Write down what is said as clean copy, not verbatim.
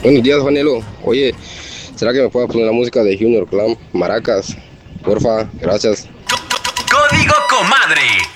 Buenos días, Juanelo. Oye, ¿será que me puedes poner la música de Junior Clan, Maracas? Porfa, gracias. Código Comadre.